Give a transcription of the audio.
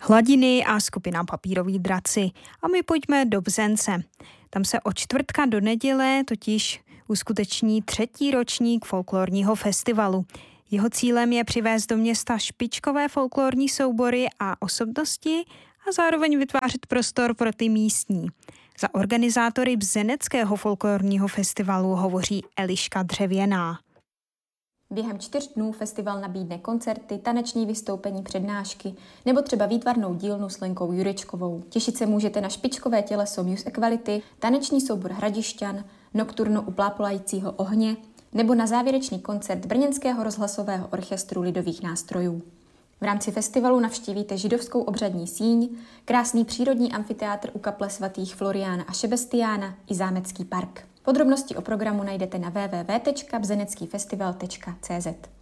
Hladiny a skupina Papíroví draci. A my pojďme do Bzence. Tam se od čtvrtka do neděle totiž uskuteční 3. ročník folklorního festivalu. Jeho cílem je přivést do města špičkové folklorní soubory a osobnosti a zároveň vytvářet prostor pro ty místní. Za organizátory Bzeneckého folklorního festivalu hovoří Eliška Dřevěná. Během 4 dnů festival nabídne koncerty, taneční vystoupení, přednášky nebo třeba výtvarnou dílnu s Lenkou Jurečkovou. Těšit se můžete na špičkové těleso Muse Equality, taneční soubor Hradišťan, nokturnu u plápolajícího ohně nebo na závěrečný koncert Brněnského rozhlasového orchestru lidových nástrojů. V rámci festivalu navštívíte židovskou obřadní síň, krásný přírodní amfiteátr u kaple svatých Floriána a Šebestiána i zámecký park. Podrobnosti o programu najdete na www.bzeneckifestival.cz.